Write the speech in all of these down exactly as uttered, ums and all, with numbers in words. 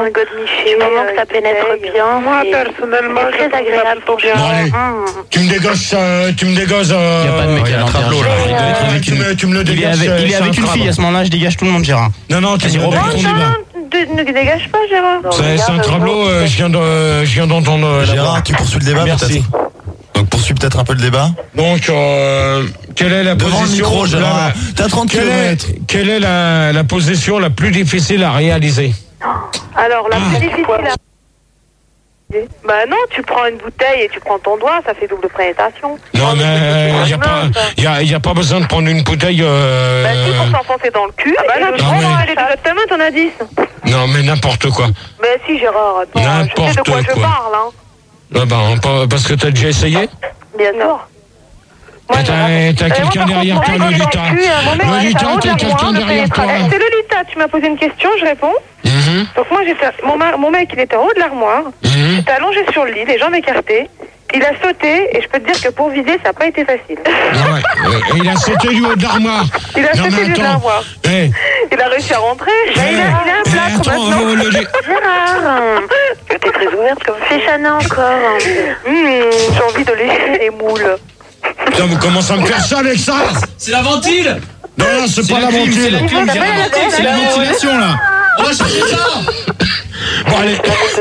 Un godemiché, du moment que ça pénètre bien. Moi, personnellement, c'est très agréable pour bien. Bon, allez, tu me dégages, euh, tu me dégages. Euh, Il n'y a pas de mec à l'entrée. euh, tu, me, tu me le Il est dégages. avec, il est avec une fille à ce moment-là, je dégage tout le monde, Gérard. Non, non, tu me Vas-y, dégages reprends ton ton débat. Ne dégage pas, Gérard. C'est, c'est un tableau, euh, je viens de, euh, je viens d'entendre. Euh, Gérard, tu poursuis le débat Merci. peut-être. Donc poursuis peut-être un peu le débat. Donc, euh, quelle est la Devant position le micro, Gérard. la- T'as trente quelle kilomètres. est, quelle est la, la position la plus difficile à réaliser? Alors, la plus difficile à... Bah non, tu prends une bouteille et tu prends ton doigt, ça fait double pénétration. Non, mais il n'y a, pas- y a, y a pas besoin de prendre une bouteille. Euh... Bah si, pour s'enfoncer dans le cul. Ah bah là, tu Non, prends mais- elle est de ta main, t'en as dix. Non, mais n'importe quoi. Bah si, Gérard, attends, je sais de N'importe quoi je quoi. parle, hein. Ah ben, pas- parce que t'as déjà essayé? Bien sûr. Et t'as, t'as quelqu'un derrière toi, Lolita. Lolita, t'as quelqu'un derrière toi. Eh, c'est Lolita, tu m'as posé une question, je réponds. Mhm. Donc moi, j'étais, mon, ma- mon mec, il était en haut de l'armoire. Mhm. J'étais allongé sur le lit, les jambes écartées. Il a sauté, et je peux te dire que pour vider, ça n'a pas été facile. Ah ouais. Et il a sauté du haut de l'armoire. Il a Non, sauté mais du haut de attends. l'armoire. Eh, Il a réussi à rentrer. Bah, il, a, il a un eh, plâtre attends, maintenant. oh, Loli- Gérard, t'es très ouverte comme fille Chana encore. Hum, j'ai envie de lécher les moules. Putain, vous commencez à me faire ça avec ça? C'est la ventile. Non, non, c'est, pas la clim, ventile. c'est la clim, Ah, Gérard. bah, C'est la ventilation là. On va chercher ça. Bon, allez.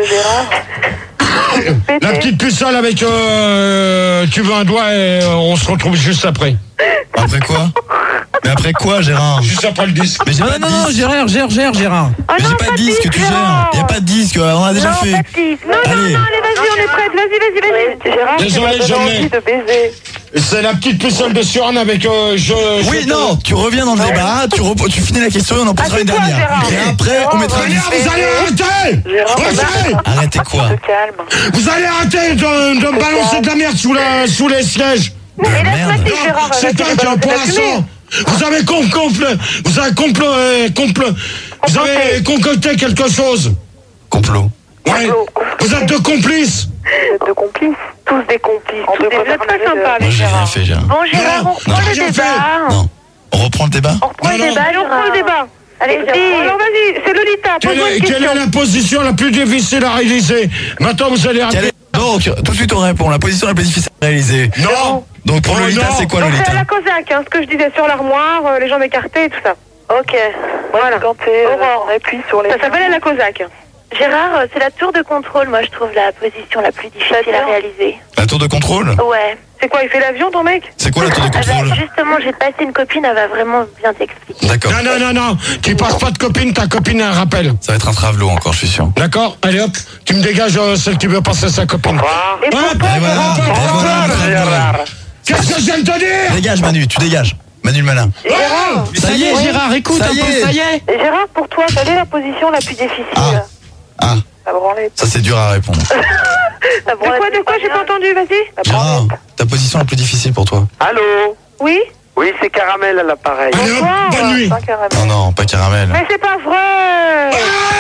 La petite pucelle avec euh, tu veux un doigt et euh, on se retrouve juste après. Après quoi? Mais après quoi, Gérard? Juste après le disque. Mais j'ai Non, pas non, de non, disque. Gérard, gère, gère, Gérard. Ah Mais non, j'ai pas de disque, tu Gérard. gères. Y a pas de disque, on a déjà Non, fait. pas de disque. Non, non, Allez. non, allez, vas-y, on est prête. Vas-y, vas-y, vas-y. Gérard, tu Désolé, m'as donné je l'ai. envie de baiser. C'est la petite pucelle de Suran avec euh, je. Oui, je- non, tu reviens dans le débat, tu, rep- tu finis la question et on en posera Ah, une c'est toi, dernière. Gérard. Et après, on mettra un Gérard, disque. vous allez arrêter. Gérard, Arrêtez. Arrêtez quoi? te calme. Vous allez arrêter de, de me balancer de la merde sous, la, sous les sièges. Et laisse-moi Merde. dire, Non, Gérard. c'est arrête de un qui a balancer pour la fumée. l'instant. Vous avez com, compl, vous avez compl, euh, compl, vous avez concocté quelque chose. Complot. Ouais. Vous êtes deux complices. De complices. Tous des complices. Tous des... Vous êtes pas sympas, Moi, les j'ai rien Gérard. fait, Gérard. Bon, Gérard, Non, on reprend non, le rien débat. fait. Non. On reprend le débat? On reprend Non, le non. débat, Allez, on prend le débat. Allez, Bon, Gérard. alors vas-y, c'est Lolita, Quelle pose-moi est, une quelle question. est la position la plus difficile à réaliser? Maintenant, vous allez Quelle arrêter. est- Donc, tout de suite on répond. La position la plus difficile à réaliser. Non. Donc pour Oh, Lolita, non. c'est quoi Donc c'est Lolita? à la Cosaque, hein, ce que je disais sur l'armoire, euh, les jambes écartées et tout ça. Ok. Voilà. Quand t'es, Aurore. on appuie sur les... Ça s'appelle à la Cosaque. Gérard, euh, c'est la tour de contrôle, moi je trouve la position la plus difficile à réaliser. La tour de contrôle? Ouais. C'est quoi, il fait l'avion, ton mec? C'est quoi la tour de Ah bah, contrôle? justement, j'ai passé une copine, elle va vraiment bien t'expliquer. D'accord. Non, non, non, non. Tu passes pas de copine, ta copine a un rappel. Ça va être un travelot encore, je suis sûr. D'accord? Allez hop, tu me dégages euh, celle qui veut passer sa copine. Et Hop, pourquoi, Et voilà, hop, et hop, voilà, hop. Gérard. Qu'est-ce que je viens de te dire? Dégage Manu, tu dégages. Manu le malin. Gérard, Ça y est, Gérard, écoute Ça un y peu, est. ça y est. et Gérard, pour toi, quelle est la position la plus difficile? Ah. Ah, La branlette. ça c'est dur à répondre. De quoi, de quoi, j'ai pas entendu, vas-y. La Gérard, branlette. ta position la plus difficile pour toi? Allô? Oui? Oui, c'est Caramel à l'appareil. Allez hop, Bonsoir. bonne nuit. Sans caramel. Non, non, pas caramel. Mais c'est pas vrai!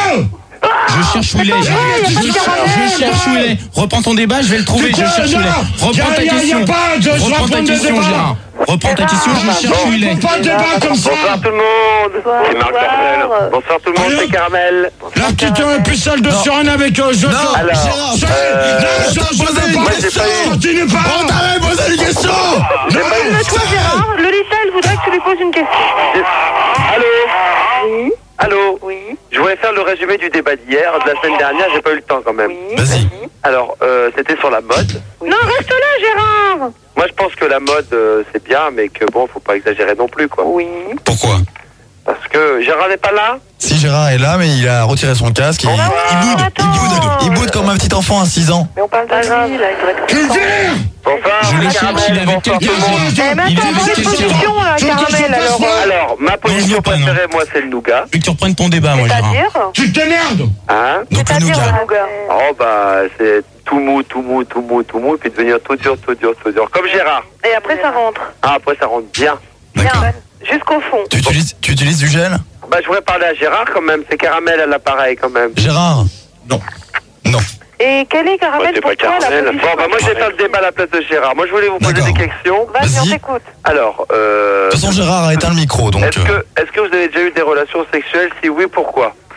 Je cherche où il est. Je, je- je cherche où il est. Reprends ton débat, je vais le trouver. Je Putain, cherche où il est. non. Reprends Y a- ta y a- y a question. pas de- je vais Reprends ta prendre des question, débats. Gérard. Reprends ta question, je cherche où il est. Pas de débat comme ça. Bonsoir tout le monde. Bonsoir. C'est Marc Dorcel. Bonsoir tout le monde, Allô? c'est Caramel. La petite euh, pucelle de Suran avec euh, je. Non, Alors, Gérard, Je- euh, non, je- je posé veux une pas. question. Continue pas. on t'avait posé une question! Non, Toi, Gérard, Lolita, elle voudrait que tu lui poses une question. Allô? Oui? Allô? Oui? Je voulais faire le résumé du débat d'hier, de la semaine dernière, j'ai pas eu le temps quand même. Oui? Vas-y. Alors, euh, c'était sur la mode. Non, reste là, Gérard! Moi, je pense que la mode, euh, c'est bien, mais que bon, faut pas exagérer non plus, quoi. Oui? Pourquoi? Parce que Gérard n'est pas là? Si Gérard est là, mais il a retiré son casque et il, il boude, il attends. boude, il boude comme un petit enfant à six ans. Mais on parle de lui, là, il devrait être... Tu le dis. Bonsoir, Je le c'est cherche, Caramel, il est avec bonsoir tout quelqu'un. le monde. Eh, mais Il est attends, avec votre quelqu'un. position, là, Tu veux que je Caramel, fasse alors... quoi? Alors, ma je position veux pas, non. préférée, moi, c'est le nougat. Je veux que tu reprennes ton débat, moi, Gérard. C'est-à-dire? Tu t'énerves. Hein? Donc le C'est-à-dire, nougat. le nougat. Oh, bah, c'est tout mou, tout mou, tout mou, tout mou, puis devenir tout dur, tout dur, tout dur. Comme Gérard. Et après, ça rentre. Ah, après, ça rentre bien. D'accord. Jusqu'au fond. Tu utilises, tu utilises du gel? Bah, je voudrais parler à Gérard quand même. C'est Caramel à l'appareil quand même. Gérard? Non. Non. Et quelle est, Ouais, Caramel, c'est pour pas toi, la Caramel. position? Bon, bah, moi, je vais faire le débat à la place de Gérard. Moi, je voulais vous poser D'accord. des questions. Vas-y, on Vas-y. t'écoute. Alors, euh. De toute façon, Gérard a éteint le micro, donc... Est-ce euh, que, est-ce que vous avez déjà eu des relations sexuelles? Si oui, pourquoi?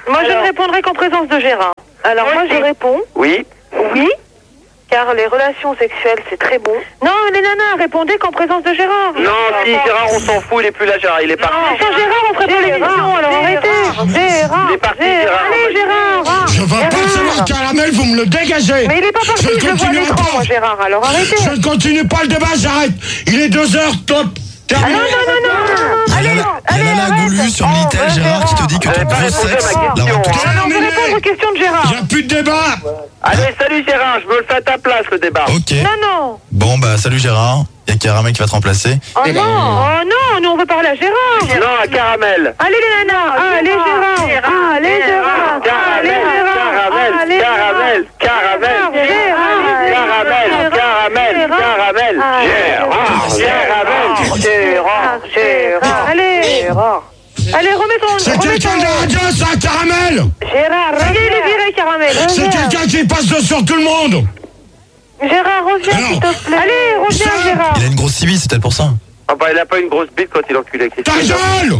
Moi, je Alors- ne répondrai qu'en présence de Gérard. Alors, moi, je réponds Oui. oui, car les relations sexuelles, c'est très bon. Non, les nanas, répondez qu'en présence de Gérard. Non, si Gérard, on s'en fout, il est plus là, Gérard, il est parti. Sans Gérard, on ferait pas l'émission, alors arrêtez. Gérard, Il est parti, Gérard. Allez, Gérard. Je vais pas savoir caramel, vous me le dégagez. Mais il est pas parti, Je je le vois à continue l'écran, pas. moi, Gérard, alors arrêtez. Je ne continue pas le débat, j'arrête. Il est deux heures, top. Ah non, Terminé. non, non, non. Il y a Allez, la- il y a allez, Lala arrête. Goulu sur Oh, Minitel, euh, Gérard, qui te dit que Elle ton a pas gros répondu à sexe ma la question. rend toute Ah non, on veut répondre aux questions de Gérard. Il n'y a plus de débat. Allez, salut Gérard, je me le fais à ta place, le débat. Ok. Non, non. Bon, bah, salut Gérard. Il y a Caramel qui va te remplacer. Oh non, oh non, nous on veut parler à Gérard. Non, à Caramel. Allez les nanas, allez Gérard, allez Gérard, allez Caramel, Gérard, caramel, allez caramel, caramel, caramel, caramel, caramel, Gérard, Gérard, Gérard, Gérard. Allez, Gérard. Allez, remets ton... C'est remets quelqu'un de la ton... radio, c'est un caramel. Gérard, reviens, il est viré, Caramel. C'est Reviens. quelqu'un qui passe de sur tout le monde. Gérard, reviens, Alors, s'il te plaît. Allez, reviens, ça- Gérard. Il a une grosse C B, c'est peut-être pour ça. Ah bah il a pas une grosse bite quand il enculait. Ta gueule.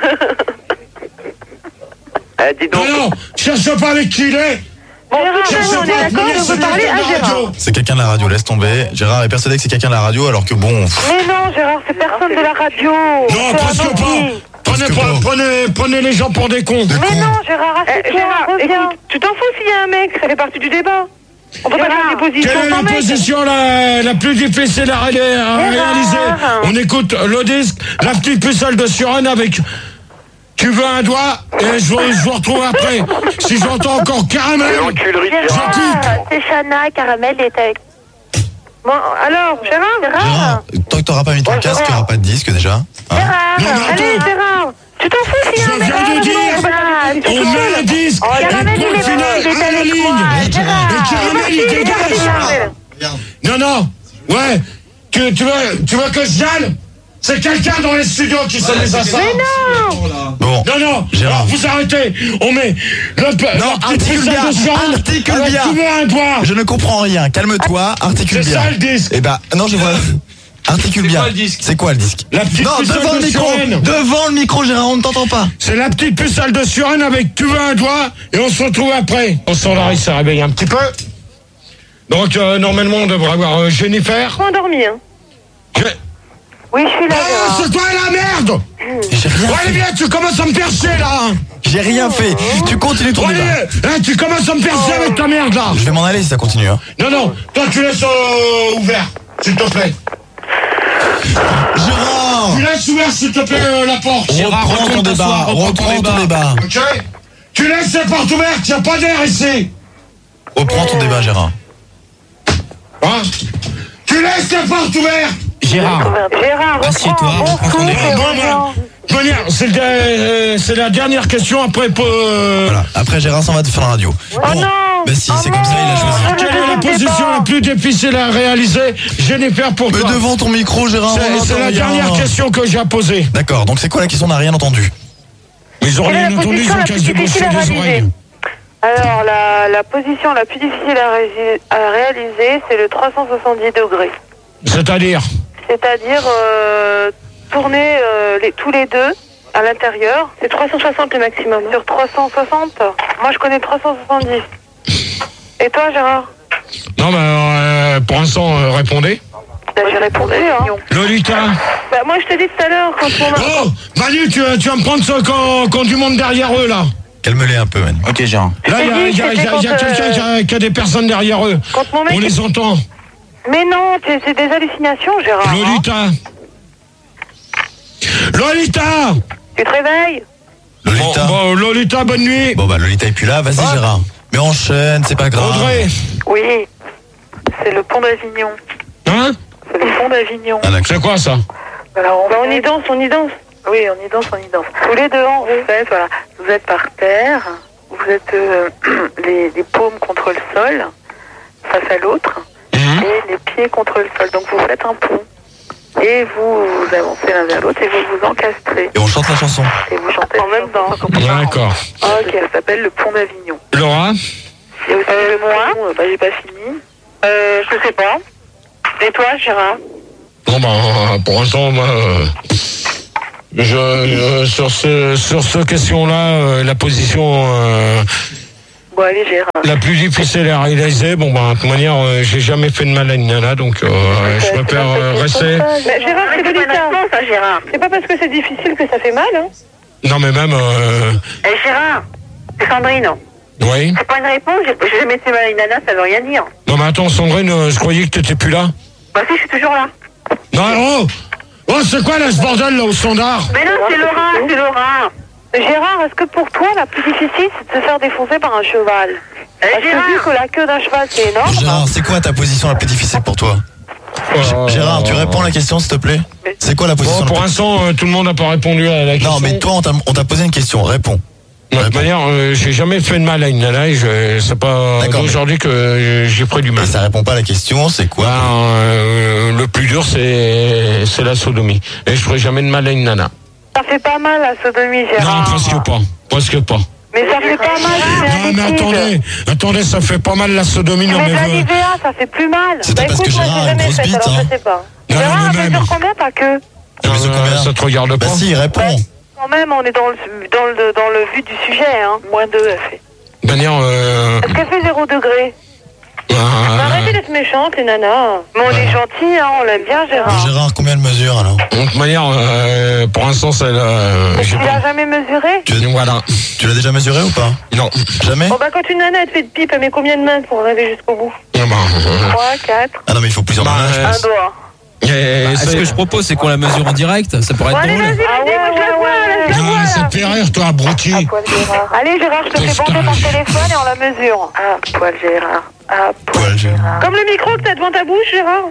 Eh, dis donc. Non, non, cherche pas avec qui il est. Gérard, Cherche on pas, est d'accord, mais on c'est veut parler quelqu'un à de la Gérard. radio. C'est quelqu'un de la radio, laisse tomber. Gérard est persuadé que c'est quelqu'un de la radio, alors que bon. pff, Mais non, Gérard, c'est personne de la radio. Non, C'est presque un pas. anti. Prenez, Presque pas- pas. prenez, prenez les gens pour des cons. de Mais con. non, Gérard, assieds-toi, Gérard, reviens. Tu t'en fous s'il y a un mec, ça fait partie du débat. On peut pas faire des positions Quelle est sans la mec. position la, la plus difficile à, ré- à réaliser? On écoute le disque, la petite pucelle de Suren avec Tu veux un doigt et je, vous- je vous retrouve après. Si j'entends encore Caramel, C'est l'enculerie de Gérard. Gérard, c'est Chana, Caramel est avec... Bon, alors, Gérard, Gérard, tant que t'auras pas mis ton casque, il n'y aura pas de disque déjà. Hein non, Gérard, mais allez, attends, Gérard. Tu t'en fous s'il y a un je mec. viens de dire, on met un disque, et Caramel, il point est final là, il est à la avec ligne. moi, Et Gérard. Caramel, il dégage. Non, non, ouais, tu, tu, veux, tu veux que je gêne? C'est quelqu'un dans les studios qui s'est mis à ça. Bon. Non, non, Gérard. alors, vous arrêtez. On met le, pe- Non, la petite articule pucelle bien, de Suren articule avec bien. Tu veux un doigt. Je ne comprends rien. Calme-toi, articule C'est bien. ça le disque. Eh ben, non, je vois. Articule bien. quoi le disque C'est quoi le disque? La petite Non, pucelle devant de le micro. Suren. Devant le micro, Gérard, on ne t'entend pas. C'est la petite pucelle de Suren avec Tu veux un doigt et on se retrouve après. On sent Larry se réveille un petit peu. Donc, euh, normalement, on devrait avoir euh, Jennifer. Pas endormi, hein. Je- Oui, je suis là, Oh, Gérard. c'est toi la merde. J'ai rien Bon, allez, fait. bien, tu commences à me percer, là. hein. J'ai rien fait. Tu continues ton Bon, allez, débat. hein, tu commences à me percer avec ta merde, là. Je vais m'en aller si ça continue. Hein. Non, non, toi, tu laisses euh, ouvert, s'il te plaît. Gérard, Tu laisses ouvert, s'il te plaît, euh, la porte. Gérard, reprends ton retourne débat. t'asseoir, reprends ton Reprends ton débat. débat. Ok. Tu laisses les portes ouvertes, il n'y a pas d'air ici. Reprends ton débat, Gérard. Hein? Tu laisses les portes ouvertes. Gérard, Gérard, assieds-toi, reprends ton débat. Bon, ben, de manière, c'est le- euh, c'est la dernière question après. euh, Voilà. Après, Gérard s'en va te faire la radio. Oh non. Bah si, Oh c'est comme ça, il a choisi. non. Quelle est la position la plus difficile à réaliser? Jennifer, pour Mais toi. devant ton micro, Gérard, on C'est c'est n'entend la rien. dernière question que j'ai à poser. D'accord, donc c'est quoi la question? On n'a rien entendu. Ils ont Quelle est rien la entendu, ils position ont la cassé plus des difficile bouchons à des réaliser? oreilles. Alors, la, la position la plus difficile à, rési- à réaliser, c'est le trois cent soixante-dix degrés. C'est-à-dire? C'est-à-dire euh, tourner euh, les, tous les deux à l'intérieur. C'est trois cent soixante le maximum. Sur trois cent soixante? Moi, je connais trois cent soixante-dix. Et toi, Gérard? Non, mais euh, pour l'instant, euh, répondez. Bah, j'ai répondu, hein. Lolita. Bah, moi, je te dis tout à l'heure, quand on a... Oh, Manu, tu, tu vas me prendre ceux quand, quand du monde derrière eux, là. Calme-les un peu, Manu. Ok, Gérard. Là, il y a, il y a- il y a- il y a quelqu'un qui a, qui a des personnes derrière eux. Quand mon mec... On les entend. Mais non, c'est c'est des hallucinations, Gérard. hein. Lolita. Lolita. Tu te réveilles? Lolita. Bon, bon, Lolita, bonne nuit. Bon bah Lolita est plus là, vas-y Ah. Gérard. Mais enchaîne, c'est pas grave. Audrey. Oui. C'est le pont d'Avignon. Hein? C'est le pont d'Avignon. Ah, d'accord. C'est quoi ça? Alors, on, y danse, on y danse. Oui, on y danse, on y danse. Tous les deux en rond. Vous êtes, voilà, vous êtes par terre, vous êtes euh, les, les paumes contre le sol, face à l'autre, Hein? et les pieds contre le sol. Donc vous faites un pont. Et vous, vous avancez l'un vers l'autre et vous vous encastrez. Et on chante la chanson. Et vous chantez en même temps. D'accord. Ok, ça s'appelle le pont d'Avignon. Laura? Et aussi le moi, euh, bah, j'ai pas fini. Euh, je sais pas. Et toi, Gérard? Bon, bah, pour l'instant, moi, euh, je, je sur ce sur ce question-là, euh, la position euh, Bon, allez, Gérard. la plus difficile à réaliser, bon bah de toute manière, euh, j'ai jamais fait de mal à une nana, donc euh, je préfère euh, rester. Mais Gérard, c'est C'est délicat. ça, Gérard. C'est pas parce que c'est difficile que ça fait mal, hein. Non mais même, euh, Eh, Gérard, c'est Sandrine. oui. C'est pas une réponse, j'ai j'ai jamais fait mal à une nana, ça veut rien dire. Non mais attends, Sandrine, euh, je croyais que t'étais plus là. Bah si, je suis toujours là. Non, oh, oh, c'est quoi là ce bordel là au standard? Mais non, c'est Laura, c'est Laura. Gérard, est-ce que pour toi, la plus difficile, c'est de se faire défoncer par un cheval? Eh, Parce que vu Gérard. que la queue d'un cheval, c'est énorme. Gérard, c'est quoi ta position la plus difficile pour toi? Oh. Gérard, tu réponds à la question s'il te plaît? C'est quoi la position Bon, la pour plus... l'instant, euh, tout le monde n'a pas répondu à la question. Non, mais toi, on t'a on t'a posé une question, réponds. De toute manière, euh, j'ai jamais fait de mal à une nana et je, c'est pas D'accord, mais- aujourd'hui que euh, j'ai pris du mal. Et ça répond pas à la question, c'est quoi? Ben, euh, le plus dur, c'est c'est la sodomie. Et je ferai jamais de mal à une nana. Ça fait pas mal la sodomie, Gérard. Non, presque pas. Presque pas. Mais ça fait pas mal, c'est un Non, mais liquide. attendez, attendez, ça fait pas mal la sodomie. Non, Mais mais de la vous- Nivea, ça fait plus mal. C'est Bah parce que écoute, moi Gérard j'ai a une jamais grosse fait, bite, alors hein. je sais pas. Non, Gérard, mais elle même. mesure combien ta queue? Elle mesure Euh, combien? ça te regarde Bah pas. si, réponds. Quand même, on est dans le, dans le, dans le but du sujet, hein. Moins deux, elle fait. De manière, euh, Est-ce qu'elle fait zéro degré? euh, Arrêtez d'être méchante, les nanas. Mais on est gentils, hein, on l'aime bien, Mais Gérard. Gérard, combien elle mesure alors? de toute manière, euh, pour l'instant, c'est euh, Tu j'ai l'as pas. jamais mesuré? Tu, Voilà. tu l'as déjà mesuré ou pas? Non. Jamais? Bon bah quand une nana elle te fait de pipe, elle met combien de mains pour arriver jusqu'au bout? Ah bah, euh, Trois, quatre, Ah non, mais il faut plusieurs Bah, mannages. euh, un doigt. et Bah, c'est- ce que je propose, c'est qu'on la mesure en direct. Ça pourrait Bon, être allez, drôle. vas-y, vas-y, Ah ouais, moi je la ouais, vois, ouais, là, je la Non, vois, mais ça là. te fait rire, toi, abruti. À poil Gérard. Allez Gérard, je te fais Putain. bander par téléphone et on la mesure. À poil, Gérard. À Poil, Gérard. Comme le micro que t'as devant ta bouche, Gérard.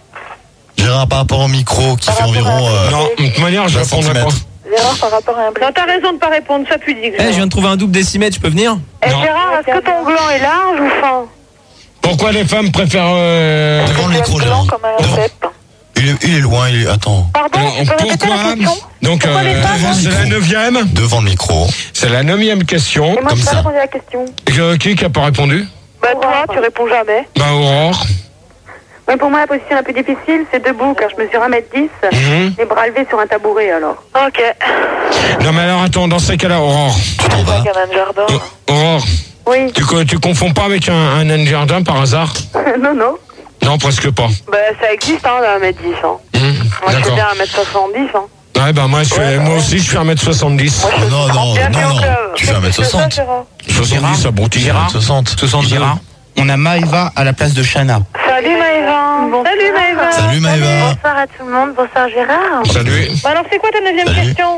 Gérard, par rapport au micro qui fait environ. euh, Non, de toute manière, je vingt répondrai pas. centimètres. Gérard, par rapport à un Non, t'as raison de pas répondre, ça pudique. Eh, je viens de trouver un double décimètre, je peux venir? Eh Non. Gérard, est-ce que ton gland est large ou fin? Pourquoi les femmes préfèrent... Euh... Devant le micro, Gérard. comme un Devant. cep. Il est, il est loin, il est. Attends. Pardon, Alors, tu peux répéter la pourquoi question? Donc, Pourquoi les euh, femmes c'est la neuvième. Devant le micro. C'est la neuvième question. Et moi, Comme je peux ça. répondre à la question. Euh, Qui qui a pas répondu? Bah toi, tu réponds jamais. Bah, Aurore. Ouais, pour moi, la position la plus difficile, c'est debout, car je mesure un mètre dix, Mhm. les bras levés sur un tabouret, alors. Ok. Non, mais alors, attends, dans ces cas-là, Aurore. Tu t'en vas. Comme un jardin. Euh, Aurore, Oui. tu, co- tu confonds pas avec un, un nain de jardin par hasard? non, non. Non, presque pas. Bah ça existe, hein, un mètre dix. Hein. Mhm. Moi je fais D'accord. bien un mètre soixante-dix. Hein. Ouais, bah, moi, je fais, moi aussi, je fais un mètre soixante-dix. Oh, non, non, Bien non, sûr non. que- Tu fais un mètre soixante. C'est ça, Gérard. soixante-dix, abruti. Gérard. soixante. soixante Gérard. On a Maëva à la place de Chana. Salut Maëva. Bonsoir. Salut Maëva. Salut Maëva. Bonsoir à tout le monde, bonsoir Gérard. Salut. Bah alors c'est quoi ta neuvième Salut. question?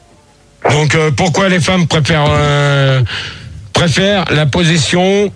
Donc, euh, pourquoi les femmes préfèrent, euh, préfèrent la position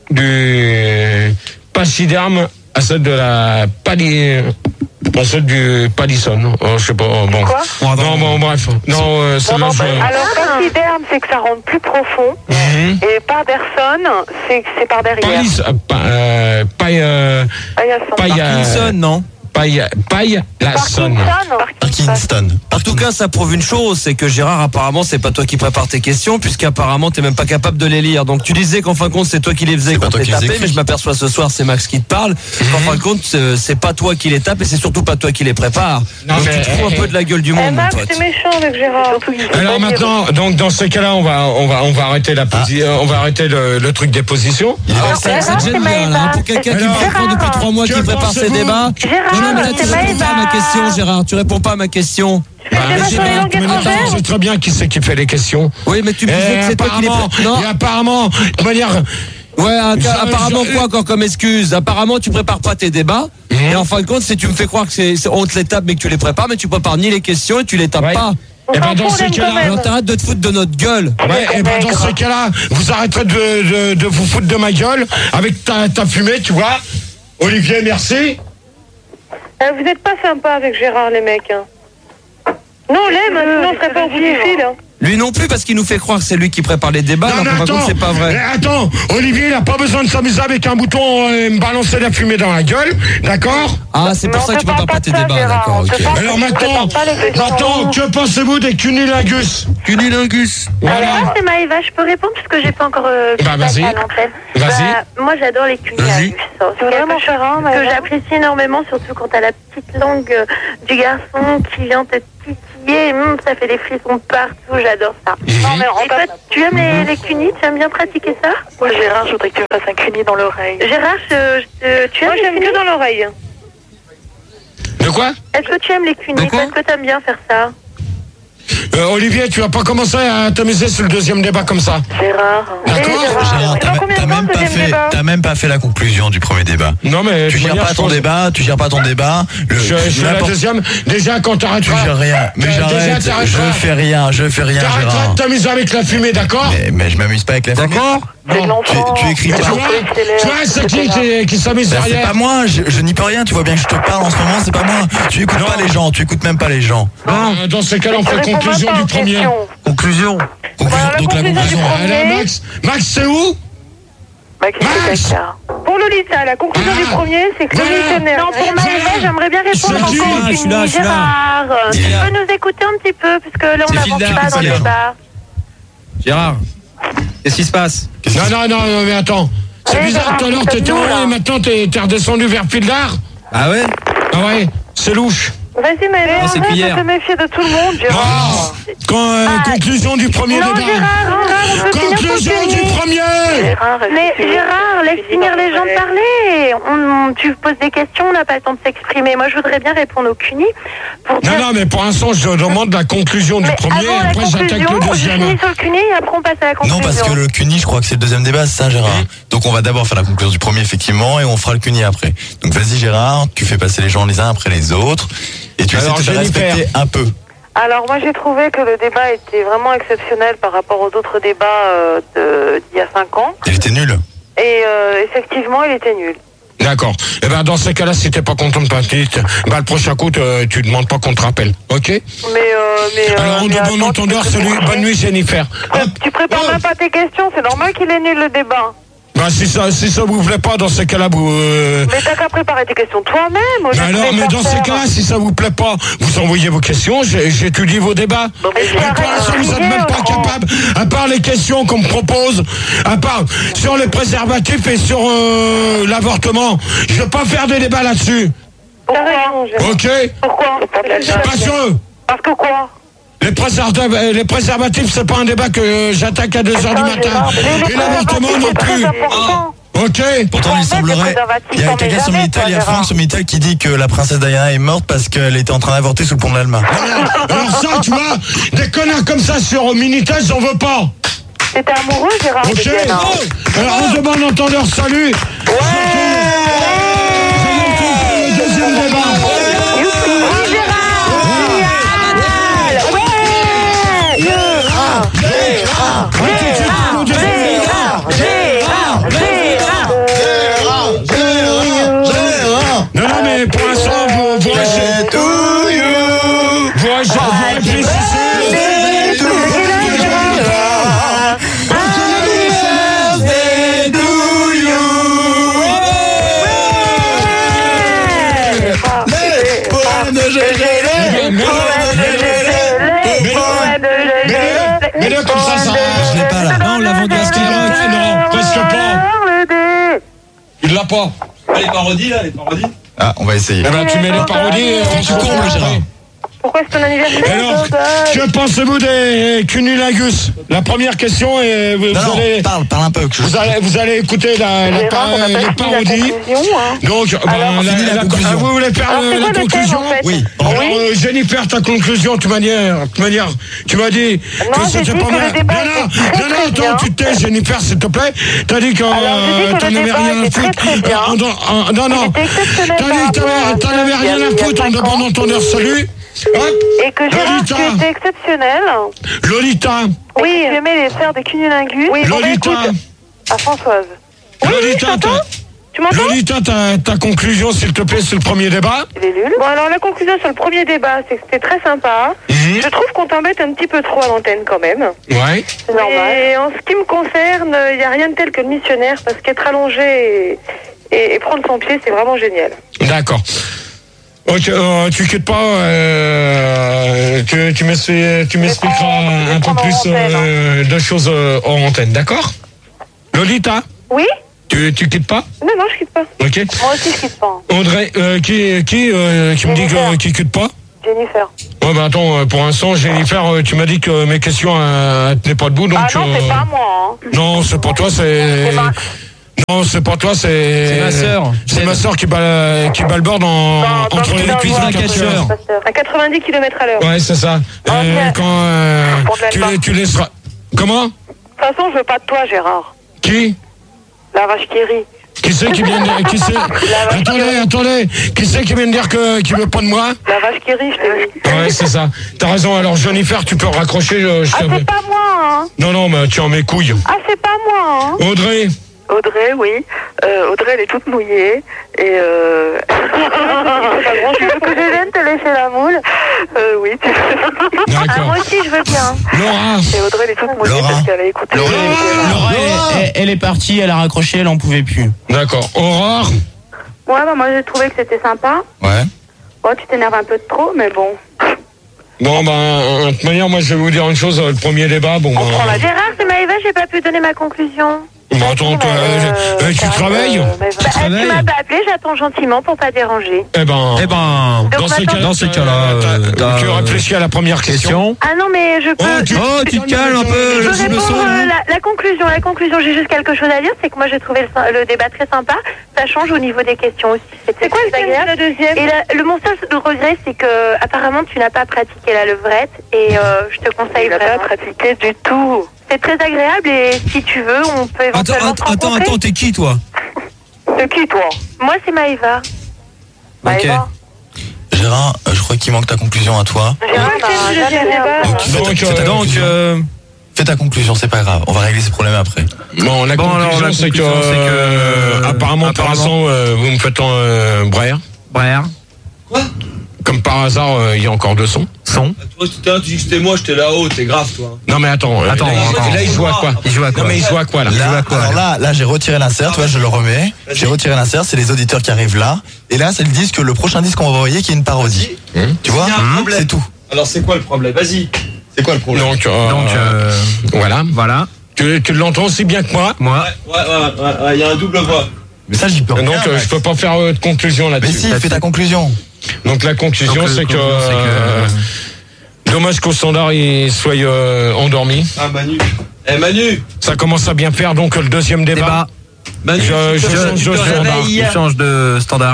du pachyderme à celle de la pali... à celle du palisson. Oh, je sais pas, bon. Quoi? Non, bon, bref. Non, euh, Bon, celle-là, non, je... bah, alors pachyderme c'est que ça rentre plus profond Mhm. et Paderson c'est que c'est par derrière. Palis... euh, pa- euh, paille... euh, Paillasson. paille... Parkinson, non? Paille... Paille... La sonne. Parkinson. Parkinson. En tout cas, ça prouve une chose, c'est que Gérard, apparemment, c'est pas toi qui prépares tes questions, puisqu'apparemment, t'es même pas capable de les lire. Donc, tu disais qu'en fin de compte, c'est toi qui les faisais C'est pas quand toi t'es qui les tapé, écris. mais je m'aperçois ce soir, c'est Max qui te parle. qu'en fin de compte, c'est c'est pas toi qui les tape et c'est surtout pas toi qui les prépare. Non, Donc, mais- tu te fous un peu de la gueule du Eh monde, mon Max, pote. c'est méchant avec Gérard. Alors maintenant, donc dans ces cas-là, on va, on va, on va arrêter la posi- euh, on va arrêter le, le truc des positions. Il est Ah, pas- ça, ça te gêne c'est bien, là, hein, pour quelqu'un qui me Alors, comprend depuis trois mois, que qui prépare ses pensez-vous débats. Gérard, Non, non, mais là, tu c'est réponds pas à ma Maëva. question, Gérard. Tu réponds pas à ma question. Bah, des je sais sur les pas, langues mais attends, étrangères je sais très bien qui c'est qui fait les questions. Oui, mais tu me disais Et que c'est toi qui les apparemment, prépare. Non. et apparemment, de manière, Ouais, un- Je- apparemment je- quoi encore comme excuse? Apparemment tu prépares pas tes débats. Et en fin de compte, si tu me fais croire que c'est c'est- on te les tape mais que tu les prépares, mais tu prépares ni les questions et tu les tapes Ouais. pas. et ben dans s'en fout, ces on aime quand cas-là, même. Alors t'arrêtes de te foutre de notre gueule. ouais, et ben dans ces cas-là, vous arrêterez de, de, de vous foutre de ma gueule avec ta, ta fumée, tu vois. Olivier, merci. Eh, vous êtes pas sympa avec Gérard les mecs. Hein. Non, on l'aime, hein, sinon on serait pas au bout du fil. Hein. Lui non plus parce qu'il nous fait croire que c'est lui qui prépare les débats, Non, alors mais qu'en fin de compte attends, c'est pas vrai. mais attends, Olivier, il a pas besoin de s'amuser avec un bouton et me balancer la fumée dans la gueule, d'accord? Ah, c'est Mais pour on ça que tu te prépares parle pas tes de ça, débats, Gérard, d'accord, on te ok. parle- Alors on te maintenant, prépare pas les questions. maintenant, que pensez-vous des cunilingus? Cunilingus. Voilà. Alors, c'est Maëva, je peux répondre parce que j'ai pas encore euh, Bah, passé vas-y. à l'antenne. Vas-y. Bah, moi, j'adore les Vas-y. cunilingus. C'est C'est vraiment quelque chose cher, hein, que Maëva. j'apprécie énormément, surtout quand t'as la petite langue euh, du garçon qui vient te titiller maquillée, hum, ça fait des frissons partout, j'adore ça. Non, mais en Et toi, tu aimes les, les cunis? Tu aimes bien pratiquer ça? Moi, Gérard, je voudrais que tu me fasses un cuni dans l'oreille. Gérard, je, je- tu aimes Moi, les j'aime cunis? que dans l'oreille. De quoi? Est-ce que tu aimes les cunis? quoi Est-ce que tu aimes bien faire ça? Euh, Olivier, tu vas pas commencer à t'amuser sur le deuxième débat comme ça. Gérard. D'accord? Gérard, t'as Dans combien t'as de temps, même ce pas deuxième fait, débat t'as même pas fait la conclusion du premier débat. Non, mais Tu de gères manière, pas je ton pense- débat, tu gères pas ton débat. Le, Je, je fais la n'importe- deuxième. Déjà, quand Tu t'arrêteras. gères rien. Mais Euh, j'arrête. déjà, t'arrêteras. Je fais rien, je fais rien, T'arrêteras Gérard. de t'amuser avec la fumée, d'accord? Mais, mais je m'amuse pas avec la fumée. D'accord? C'est de Non. l'enfant. Tu- tu écris Mais pas. tu vois, tu vois, c'est qui qui, qui s'amuse Bah, c'est derrière? pas moi, je, je n'y peux rien, tu vois bien que je te parle en ce moment, c'est pas moi. Tu écoutes Non. pas les gens, tu écoutes même pas les gens. Euh, Dans ces cas-là, on fait Réponds conclusion pas du aux premier. questions. Conclusion. Conclusion, la donc la conclusion du conclusion. premier. Alors, Max, Max, c'est où? Max, Max. c'est caca. Pour Lolita, la conclusion Ah. du premier, c'est que Voilà. Lolita n'est Non, pour rien. Maëva, j'aimerais bien répondre C'est qui? encore aux Je suis là, cunis. je suis là. Gérard, tu Il est là. peux nous écouter un petit peu, puisque là, on C'est n'avance Gilda, pas dans c'est le là. débat. Gérard, qu'est-ce qui se passe? Non, non, non, non, mais attends. C'est Ouais, bizarre, Gérard, tout à l'heure, c'est t'étais nous, en haut là. et maintenant t'es t'es redescendu vers Pildar. Ah ouais? Ah ouais, c'est louche. Vas-y, Maëva, Oh, c'est arrête cuillère. de te méfier de tout le monde, Gérard. Ah, quand, euh, Ah. conclusion du premier Non, débat. Gérard, Gérard, on peut finir ton Conclusion du cuni. premier. Gérard, est-ce Mais que tu veux- Gérard, laisse tu finir dis les dans gens de l'oreille. parler. On, tu poses des questions, on n'a pas le temps de s'exprimer. Moi, je voudrais bien répondre au cunis pour dire... Non, non, mais pour l'instant, je demande la conclusion du Mais premier, avant et la après j'attaque conclusion, le je deuxième. finis sur le cunis et après on passe à la conclusion. Non, parce que le CUNY, je crois que c'est le deuxième débat, c'est ça, Gérard. Donc on va d'abord faire la conclusion du premier, effectivement, et on fera le CUNY après. Donc vas-y, Gérard, tu fais passer les gens les uns après les autres, et tu Alors, essaies de te faire Jennifer. respecter un peu. Alors moi j'ai trouvé que le débat était vraiment exceptionnel par rapport aux autres débats euh, de- d'il y a cinq ans. Il était nul. Et euh, effectivement il était nul. D'accord. Eh ben, dans ces cas-là, si t'es pas content de ta petite, bah, le prochain coup, te- tu demandes pas qu'on te rappelle. Ok? Mais, euh, mais, euh, Alors, on mais dit bon attends, entendeur, tu peux te salut, préparer. bonne nuit, Jennifer. Hop. Tu prépares Oh. même pas tes questions, c'est normal qu'il est nul le débat. Bah, si ça, si ça vous plaît pas, dans ces cas-là, vous, euh... Mais t'as qu'à préparer tes questions toi-même. au lieu mais de alors, les mais faire dans ces faire. cas-là, si ça vous plaît pas, vous envoyez vos questions, j'ai- j'étudie vos débats. Bon, mais Mais arrête pour de l'instant, vous êtes crier, même pas Laurent. capable, à part les questions qu'on me propose, à part sur les préservatifs et sur euh, l'avortement. Je vais pas faire des débats là-dessus. Pourquoi Gérard Ok? Pourquoi Parce que Parce que quoi les préservatifs, les préservatifs, c'est pas un débat que j'attaque à deux heures du matin. Gérard, mais les Et l'avortement préservatifs, non c'est très plus. important. Ok? Pourtant, il En fait, les semblerait. préservatifs, Il y a t'en quelqu'un mets sur jamais, Minitel, toi, il y a Gérard. Franck sur Minitel qui dit que la princesse Diana est morte parce qu'elle était en train d'avorter sous le pont de l'Alma. Alors ça, tu vois, des connards comme ça sur Minitel, j'en veux pas. T'étais amoureux Gérard Ok? de Diana. Alors on demande entendeur, salut. Ouais. Le deuxième débat. Non, non, mais pour l'instant, vous, vous, restez- vous, vous réfléchissez. Mais là, comme ça, ça. Je l'ai pas là. Non, on l'a vendu à ce qu'il Ah, non, presque pas. Il l'a pas. Les parodies là, les parodies. Ah, on va essayer. Eh ben, tu mets les parodies. euh, Tu combles, Gérard. Pourquoi c'est ton anniversaire Alors, que pensez-vous des cunilingus? La première question est, vous, Non, vous non, allez, parle, parle un peu. que je- vous allez, vous allez écouter la, la, Gérard, par- on n'a pas les fini la parodies. conclusion, hein. Donc, ben, Alors, la, fini la la- conclusion. vous voulez faire Alors, euh, c'est la quoi le thème, conclusion? en fait Oui. Alors, Oui. euh, Jennifer, ta conclusion, de toute manière, de toute manière, tu m'as dit Non, que j'ai c'était dit pas que le mal. débat Non, non, était très, non, non, très attends, bien. tu te tais, Jennifer, s'il te plaît. T'as dit que Alors, j'ai dit euh, que t'en le avais débat rien à était foutre. très, très bien. Euh, en- en- Non, non. Il était exceptionnel T'as par dit que rapport t'avais- à t'en ceux avais d'il y a- rien il y à a foutre en cinq demandant ans. entendeur, salut. Hop. Et que Gérard, Lolita. tu étais exceptionnel. Lolita. Oui. Tu aimais les faire des cunilingus. Oui, bon, bah, Lolita. écoute, à Françoise. Lolita, je t'entends. ta- Tu m'entends Lolita, ta, ta conclusion, s'il te plaît, sur le premier débat. Il est nul. Bon, alors la conclusion sur le premier débat, c'est que c'était très sympa. Mhm. Je trouve qu'on t'embête un petit peu trop à l'antenne quand même. Ouais. C'est normal. Et en ce qui me concerne, il n'y a rien de tel que le missionnaire parce qu'être allongé et, et- et prendre son pied, c'est vraiment génial. D'accord. Ok, euh, tu quittes pas, euh, tu, tu m'expliques- tu m'expliqueras Je vais un peu prendre en plus antenne, euh, de choses euh, hors antenne, d'accord? Lolita, Oui? tu, tu quittes pas? Non, non, je quitte pas. Ok. Moi aussi, je quitte pas. Audrey, euh, qui, qui, euh, qui me dit que, qui quitte pas? Jennifer. Ouais, bah attends, euh, pour l'instant, Jennifer, euh, tu m'as dit que mes questions, euh, elles tenaient pas debout, donc... Ah non, euh, c'est pas moi. Hein. Non, c'est pour toi, c'est... C'est ma- Non, c'est pour toi, c'est... C'est ma sœur. C'est ma sœur qui bat, qui bat le bord dans, Dans- entre dans- les dans- cuisses dans- d'un catcheur. À quatre-vingt-dix kilomètres à l'heure. Ouais, c'est ça. Euh, Ok. quand euh, Pour de la tu, part. les- tu laisseras... Comment? De toute façon, je veux pas de toi, Gérard. Qui? La vache qui rit. Qui c'est qui vient de dire... Qui c'est... Attendez, attendez. Qui c'est qui vient de dire que, qui veut pas de moi? La vache qui rit, je t'ai dit. Ouais, c'est ça. T'as raison. Alors, Jennifer, tu peux raccrocher. Je, je Ah, te- c'est pas moi, hein. Non, non, mais tu en mes couilles. Ah, c'est pas moi, hein. Audrey, Audrey, oui. Euh, Audrey, elle est toute mouillée. Et euh... tu veux que je vienne te laisser la moule? Euh, oui. Tu... Ah, d'accord. moi aussi, je veux bien. Laura, Et Audrey, elle est toute mouillée Laura. parce qu'elle a écouté. Laura. Laura, elle, elle- elle est partie, elle a raccroché, elle en pouvait plus. d'accord. Aurore, Ouais, bah, moi, j'ai trouvé que c'était sympa. Ouais. Bon, tu t'énerves un peu de trop, mais bon. bon, ben, de toute manière, moi, je vais vous dire une chose. Le premier débat, bon, ben... prend la- Gérard, c'est Maëva, j'ai pas pu donner ma conclusion. Bon, attends, toi, euh, euh, tu travailles? Euh, mais- Bah, tu m'as pas appelé, j'attends gentiment pour pas déranger. Eh ben... Eh ben, Dans ces cas, dans ces cas-là, t'as- euh, t'as- tu t'as- réfléchis à la première question. question. Ah non, mais je peux... Oh, tu- Oh, tu te calmes un peu, Je le peux sous le répondre son. euh, la, la conclusion. La conclusion, j'ai juste quelque chose à dire, c'est que moi j'ai trouvé le, le débat très sympa. Ça change au niveau des questions aussi. C'est quoi le agréable. la deuxième? Et la- le mon seul regret, c'est que apparemment tu n'as pas pratiqué la levrette et euh, je te conseille Il a pas vraiment. pratiqué du tout. C'est très agréable et si tu veux, on peut Attends, éventuellement se attends, attends, rencontrer. attends, t'es qui toi? C'est qui, toi? Moi c'est Maëva. Maëva. Gérard, euh, je crois qu'il manque ta conclusion à toi. Gérard, bah, c'est le deuxième débat. Donc, fais ta- Donc, fais ta euh, Donc, conclusion. euh, Fais ta conclusion, c'est pas grave. On va régler ce problème après. Bon, la Bon, conclusion, alors, la c'est que... conclusion, c'est que, euh, apparemment, pour apparemment- l'instant, euh, vous me faites en euh, braire. Brère. Comme par hasard, euh, il y a encore deux sons. Son. Toi, tout à l'heure, tu dis que c'était moi, j'étais là-haut, t'es grave, toi. Non, mais attends. euh, Attends, là, il- attends. là, il joue à quoi? Il joue à quoi? Non, mais il joue à quoi, là? Là, alors là, là, j'ai retiré l'insert, tu vois, je le remets. J'ai retiré l'insert, c'est les auditeurs qui arrivent là. Et là, c'est le disque, le prochain disque qu'on va envoyer qui est une parodie. Hum. Tu vois? Il y a un problème. C'est tout. Alors, c'est quoi le problème? Vas-y. C'est quoi le problème? Donc, euh, Donc, euh, voilà. voilà. Tu, tu l'entends aussi bien que moi. Moi, Ouais, ouais, ouais, ouais, ouais, il y a un double voix. Mais ça, j'y peux Donc, rien. euh, je peux pas faire euh, de conclusion Mais là-dessus. si, fais ta conclusion. Donc, la conclusion, Donc, le c'est que... conclusion, c'est que- euh, dommage qu'au standard, il soit euh, endormi. Ah, Manu. Eh, Manu. Ça commence à bien faire, donc le deuxième débat. débat. Manu, Je- tu je te- change tu de te standard. réveilles. On change de standard.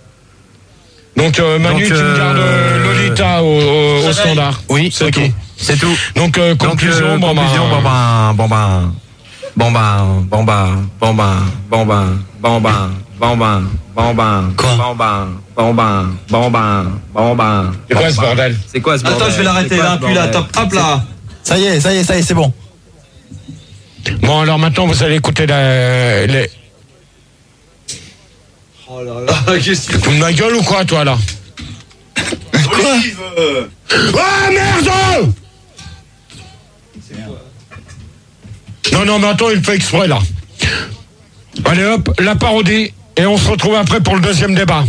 Donc, euh, Manu, Donc, tu me euh, gardes euh, Lolita au, au- au standard. Oui, C'est ok. tout. C'est tout. Donc, euh, Donc, conclusion, euh, bon, bah, conclusion, bon ben, bon ben, bon ben, bon ben, bon ben, bon ben, bon ben, bon ben, bon ben, Quoi bon ben, bon ben, bon ben, bon ben. c'est quoi ce bordel? C'est quoi ce bordel? Attends, je vais l'arrêter C'est quoi là, ce puis là, bordel top, hop là. Ça y est, ça y est, ça y est, c'est bon. Bon, alors maintenant, vous allez écouter la, les... Oh là là, qu'est-ce que Tu me la gueule ou quoi, toi, là? Olive euh, Ah, merde! Non, non, mais attends, il fait exprès, là. Allez, hop, la parodie, et on se retrouve après pour le deuxième débat.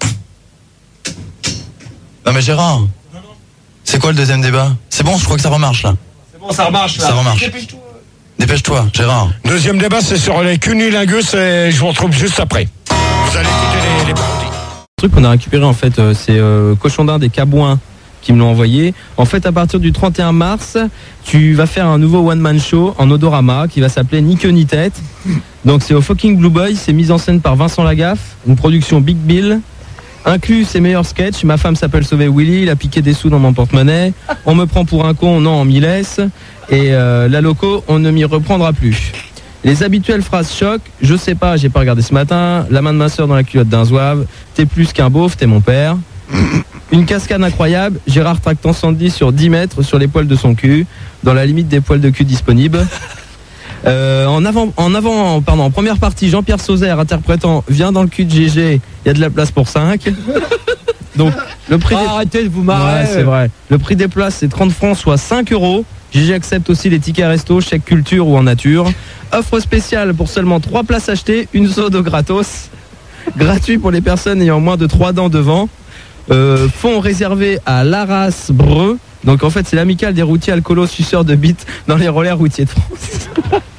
Non mais Gérard. C'est quoi le deuxième débat? C'est bon, je crois que ça remarche là. C'est bon, ça remarche là. Ça remarche. Dépêche-toi. Dépêche-toi, Gérard. Deuxième débat, c'est sur les cunilingus, et je vous retrouve juste après. Vous allez écouter les, les parodies. Le truc qu'on a récupéré en fait, euh, c'est euh, Cochon d'Inde et Cabouin qui me l'ont envoyé. En fait, à partir du trente et un mars, tu vas faire un nouveau one-man show en Odorama qui va s'appeler Ni queue ni tête. Donc c'est au fucking Blue Boy, c'est mis en scène par Vincent Lagaffe, une production Big Bill. Inclus ses meilleurs sketchs, ma femme s'appelle Sauver Willy, il a piqué des sous dans mon porte-monnaie, on me prend pour un con, non, on m'y laisse, et euh, la loco, on ne m'y reprendra plus. Les habituelles phrases choc, je sais pas, j'ai pas regardé ce matin, la main de ma soeur dans la culotte d'un zouave, t'es plus qu'un beauf, t'es mon père. Une cascade incroyable, Gérard tractant Sandy sur dix mètres sur les poils de son cul, dans la limite des poils de cul disponibles. Euh, en avant, en avant, pardon, en première partie, Jean-Pierre Sauzère interprétant Viens dans le cul de G G, il y a de la place pour cinq. Donc, le prix des... Arrêtez de vous Ouais, marrer. c'est vrai. Le prix des places, c'est trente francs, soit cinq euros. G G accepte aussi les tickets resto, chèque culture ou en nature. Offre spéciale pour seulement trois places achetées, une soda gratos. Gratuit pour les personnes ayant moins de trois dents devant. Euh, fonds réservés à l'Arras Breu. Donc en fait, c'est l'amicale des routiers alcoolos suceurs de bites dans les relais routiers de France.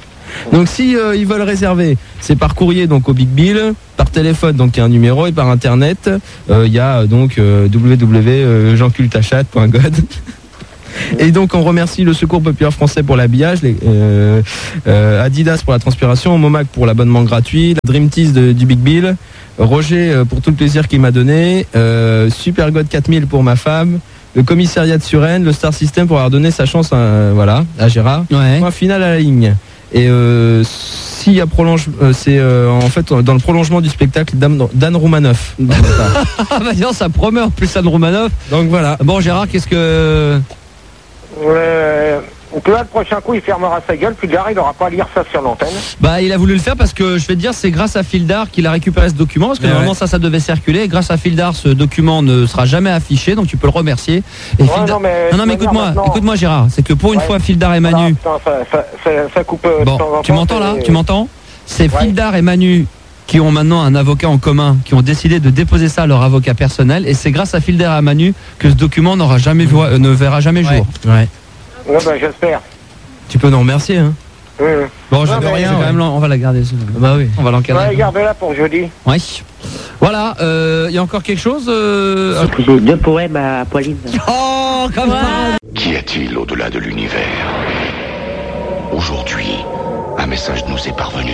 Donc si euh, ils veulent réserver, c'est par courrier donc au Big Bill, par téléphone donc il y a un numéro et par internet il euh, y a donc euh, w w w point jean cultachat point god. Et donc on remercie le Secours Populaire Français pour l'habillage, les, euh, euh, Adidas pour la transpiration, Momac pour l'abonnement gratuit, la Dream Tease de, du Big Bill, Roger euh, pour tout le plaisir qu'il m'a donné, euh, Super God quatre mille pour ma femme, le commissariat de Suresnes, le Star System pour avoir donné sa chance à, voilà, à Gérard. Ouais. Point final à la ligne. Et euh, s'il y a prolonge, euh, c'est euh, en fait dans le prolongement du spectacle Dan, Dan Roumanoff. Ah bah non, ça promet en plus Dan Roumanoff. Donc voilà. Bon Gérard, qu'est-ce que... Euh, donc là, le prochain coup, il fermera sa gueule, puis Gary, il n'aura pas à lire ça sur l'antenne. Bah, il a voulu le faire parce que je vais te dire, c'est grâce à Fildar qu'il a récupéré ce document, parce que ouais, normalement ouais. ça, ça devait circuler. Et grâce à Fildar, ce document ne sera jamais affiché, donc tu peux le remercier. Et Ouais, Fildar... non, mais, non, non, mais écoute-moi, maintenant... écoute-moi Gérard, c'est que pour une Ouais. fois, Fildar et Voilà, Manu. putain, ça, ça, ça, ça coupe euh, Bon, de temps en tu temps, m'entends là c'est- Tu m'entends C'est Ouais. Fildar et Manu qui ont maintenant un avocat en commun, qui ont décidé de déposer ça à leur avocat personnel, et c'est grâce à Fildar et Manu que ce document n'aura jamais vu, euh, ne verra jamais Ouais. jour. Ouais. Ouais, bah, j'espère. Tu peux nous remercier hein. Mmh. Bon, je Non, vais mais- rien, quand même, l'en- on va la garder. ce- Bah oui. On va l'encadrer. Ouais, garde-la pour jeudi. Oui. Voilà, il euh, y a encore quelque chose euh... J'ai deux poèmes à Pauline. Oh, comme ça. Qu'y a-t-il au-delà de l'univers? Aujourd'hui, un message nous est parvenu.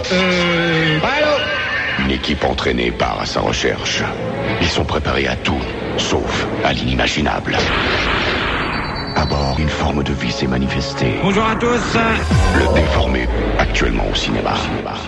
Une équipe entraînée part à sa recherche. Ils sont préparés à tout, sauf à l'inimaginable. À bord, une forme de vie s'est manifestée. Bonjour à tous. Le déformé, actuellement au cinéma.